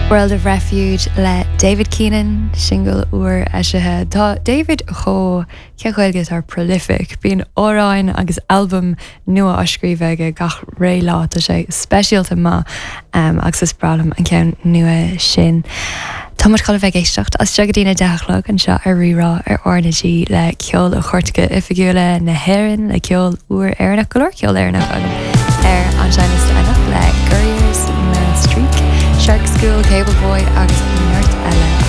World of Refuge le David Keenan single uair eisithe. Tá David cho cechuilgus ar prolific. Bíon óráin agus album nua a scríbheige gach ré lá tá sé speisialta má agus is bralam an ceann nua sin. Tá mar chola bheith éisteacht as teagadína deachlog an seo ar rirá ar ornatí le ceol a chuirrtacha ifigiúla na hairann le ceol uair airnach golóir ceol airnach ar an Seamus le Gurriers, Streak, Shark School, Cable Boy agus Nerd Ella.